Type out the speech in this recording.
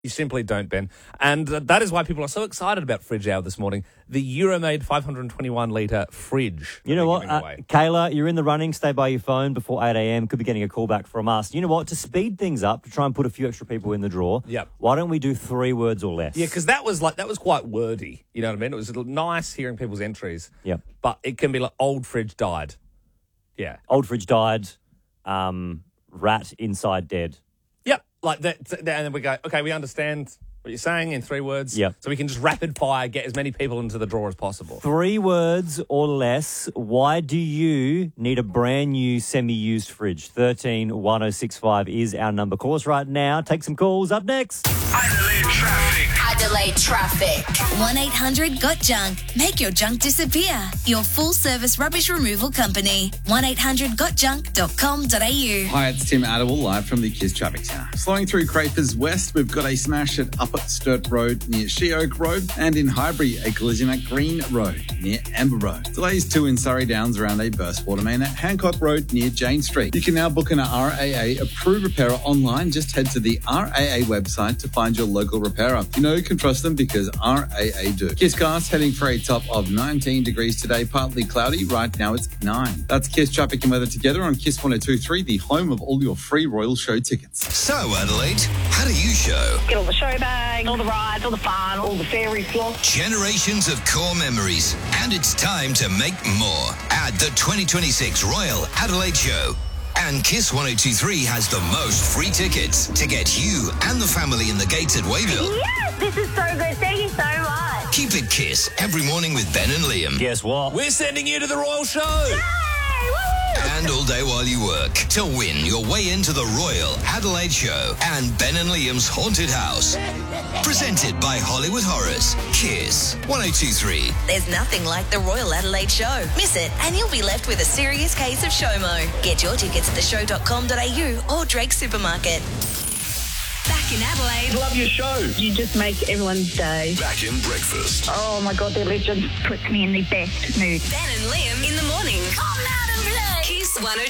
You simply don't, Ben. And that is why people are so excited about Fridge Hour this morning. The Euromade 521-litre fridge. You know what, Kayla, you're in the running. Stay by your phone before 8 a.m. Could be getting a call back from us. You know what? To speed things up, to try and put a few extra people in the draw, why don't we do 3 words or less? Yeah, because that was quite wordy. You know what I mean? It was nice hearing people's entries. Yeah. But it can be like old fridge died. Yeah. Old fridge died, rat inside dead. Yep. Like that, and then we go, okay, we understand what you're saying in 3 words. Yep. So we can just rapid fire, get as many people into the draw as possible. 3 words or less. Why do you need a brand new semi-used fridge? 131065 is our number. Call us right now. Take some calls. Up next. Adelaide Traffic. Adelaide Traffic. 1-800-GOT-JUNK. Make your junk disappear. Your full-service rubbish removal company. 1-800-GOTJUNK.com.au. Hi, it's Tim Adderwell, live from the Kiss Traffic Centre. Slowing through Crapers West, we've got a smash at Upper Sturt Road near She-Oak Road, and in Highbury, a collision at Green Road near Amber Road. Delays too in Surrey Downs around a burst water main at Hancock Road near Jane Street. You can now book an RAA approved repairer online. Just head to the RAA website to find your local repairer. You know you can trust them because RAA do. Kiss Cast heading for a top of 19 degrees today, partly cloudy. Right now it's 9. That's Kiss Traffic and Weather together on Kiss 102.3, the home of all your free Royal Show tickets. So, Adelaide, how do you show? Get all the show bags, all the rides, all the fun, all the fairy floss. Generations of core memories. And it's time to make more. At the 2026 Royal Adelaide Show. And Kiss 102.3 has the most free tickets to get you and the family in the gates at Wayville. Yes, this is so good. Thank you so much. Keep it Kiss every morning with Ben and Liam. Guess what? We're sending you to the Royal Show. Yay! Woo! And all day while you work to win your way into the Royal Adelaide Show and Ben and Liam's Haunted House. Presented by Hollywood Horrors. Kiss 102.3. There's nothing like the Royal Adelaide Show. Miss it and you'll be left with a serious case of SHOMO. Get your tickets at theshow.com.au or Drake Supermarket. Back in Adelaide. Love your show. You just make everyone's day. Back in breakfast. Oh my God, they're legends. Puts me in the best mood. Ben and Liam in the morning. Come out and play. Kiss 102.